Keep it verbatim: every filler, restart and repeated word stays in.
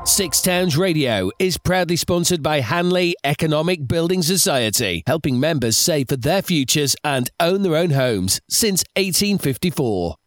Six Towns Radio is proudly sponsored by Hanley Economic Building Society, helping members save for their futures and own their own homes since eighteen fifty-four.